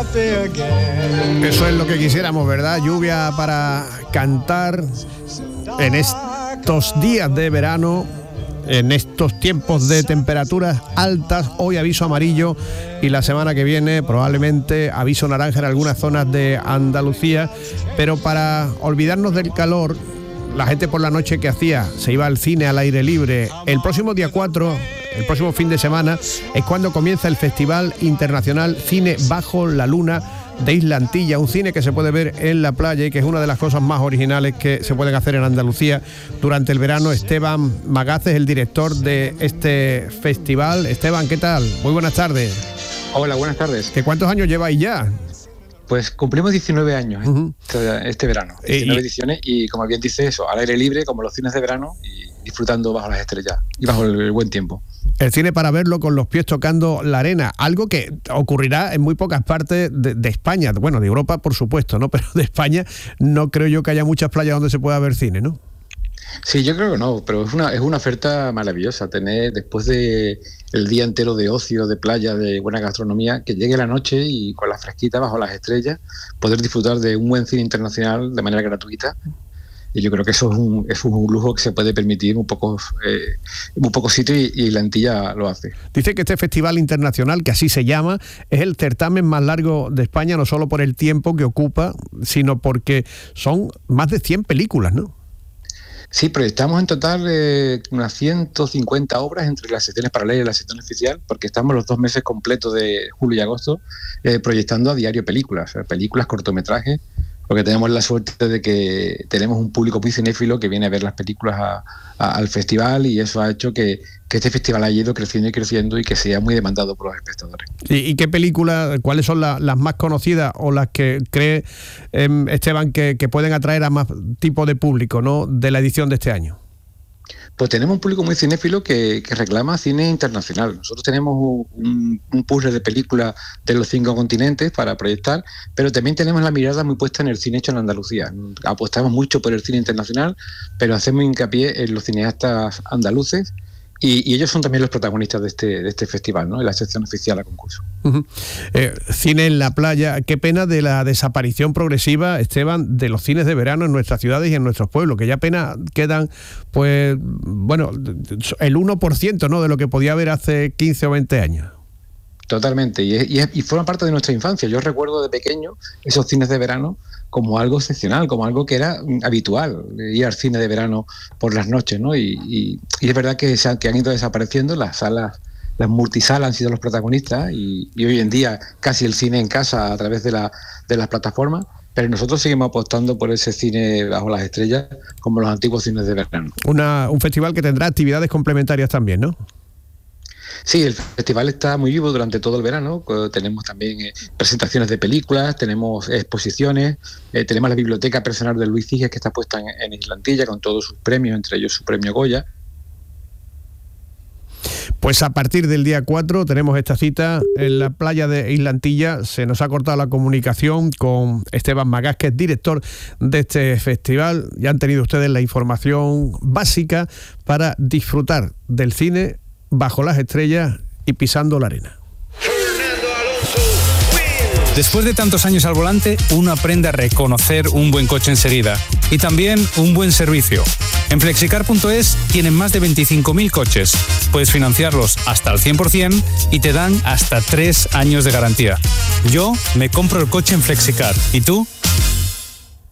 Eso es lo que quisiéramos, ¿verdad? Lluvia para cantar en estos días de verano, en estos tiempos de temperaturas altas. Hoy aviso amarillo y la semana que viene probablemente aviso naranja en algunas zonas de Andalucía. Pero para olvidarnos del calor, la gente por la noche que hacía, se iba al cine al aire libre. El próximo día 4, el próximo fin de semana, es cuando comienza el Festival Internacional Cine Bajo la Luna de Isla Antilla, un cine que se puede ver en la playa y que es una de las cosas más originales que se pueden hacer en Andalucía durante el verano. Esteban Magaz es el director de este festival. Esteban, ¿qué tal? Muy buenas tardes. Hola, buenas tardes. ¿Cuántos años lleváis ya? Pues cumplimos 19 años este verano, 19 ediciones, y como bien dice eso, al aire libre, como los cines de verano, y disfrutando bajo las estrellas y bajo el buen tiempo. El cine para verlo con los pies tocando la arena, algo que ocurrirá en muy pocas partes de España, bueno, de Europa por supuesto, ¿no? Pero de España no creo yo que haya muchas playas donde se pueda ver cine, ¿no? Sí, yo creo que no, pero es una oferta maravillosa tener, después de el día entero de ocio, de playa, de buena gastronomía, que llegue la noche y con la fresquita bajo las estrellas, poder disfrutar de un buen cine internacional de manera gratuita. Y yo creo que eso es un lujo que se puede permitir un poco sitio, y la Antilla lo hace. Dice que este festival internacional, que así se llama, es el certamen más largo de España, no solo por el tiempo que ocupa, sino porque son más de 100 películas, ¿no? Sí, proyectamos en total unas 150 obras entre las secciones paralelas y la sección oficial, porque estamos los 2 meses completos de julio y agosto proyectando a diario películas, cortometrajes, porque tenemos la suerte de que tenemos un público muy cinéfilo que viene a ver las películas al festival, y eso ha hecho que este festival haya ido creciendo y creciendo y que sea muy demandado por los espectadores. ¿Y qué películas, cuáles son las más conocidas o las que cree Esteban que pueden atraer a más tipo de público, ¿no?, de la edición de este año? Pues tenemos un público muy cinéfilo que reclama cine internacional. Nosotros tenemos un puzzle de películas de los 5 continentes para proyectar, pero también tenemos la mirada muy puesta en el cine hecho en Andalucía. Apostamos mucho por el cine internacional, pero hacemos hincapié en los cineastas andaluces, y ellos son también los protagonistas de este festival, ¿no?, en la sección oficial a concurso. Cine en la playa. Qué pena de la desaparición progresiva, Esteban, de los cines de verano en nuestras ciudades y en nuestros pueblos, que ya apenas quedan, pues, bueno, el 1%, ¿no?, de lo que podía haber hace 15 o 20 años. Totalmente, y forma parte de nuestra infancia. Yo recuerdo de pequeño esos cines de verano como algo excepcional, como algo que era habitual, ir al cine de verano por las noches, ¿no? Y es verdad que han ido desapareciendo las salas. Las multisalas han sido los protagonistas, y hoy en día casi el cine en casa a través de las plataformas, pero nosotros seguimos apostando por ese cine bajo las estrellas como los antiguos cines de verano. Un festival que tendrá actividades complementarias también, ¿no? Sí, el festival está muy vivo durante todo el verano. Tenemos también presentaciones de películas, tenemos exposiciones, tenemos la biblioteca personal de Luis Ciges, que está puesta en Isla Antilla con todos sus premios, entre ellos su premio Goya. Pues a partir del día 4 tenemos esta cita en la playa de Isla Antilla. Se nos ha cortado la comunicación con Esteban Magaz, que es director de este festival. Ya han tenido ustedes la información básica para disfrutar del cine bajo las estrellas y pisando la arena. Después de tantos años al volante, uno aprende a reconocer un buen coche enseguida, y también un buen servicio. En Flexicar.es tienen más de 25.000 coches. Puedes financiarlos hasta el 100% y te dan hasta 3 años de garantía. Yo me compro el coche en Flexicar. ¿Y tú?